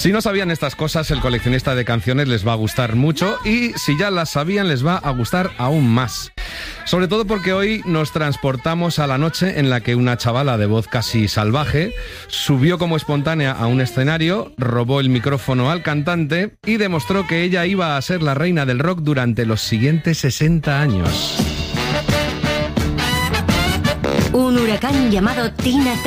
Si no sabían estas cosas, el coleccionista de canciones les va a gustar mucho y si ya las sabían, les va a gustar aún más. Sobre todo porque hoy nos transportamos a la noche en la que una chavala de voz casi salvaje subió como espontánea a un escenario, robó el micrófono al cantante y demostró que ella iba a ser la reina del rock durante los siguientes 60 años. Un huracán llamado Tina